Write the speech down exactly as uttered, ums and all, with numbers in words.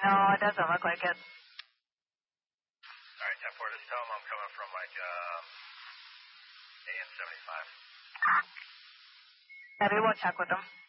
No, it doesn't look like it. All right, ten four, just tell them I'm coming from like uh, A M seventy-five. Heavy, we'll check with them.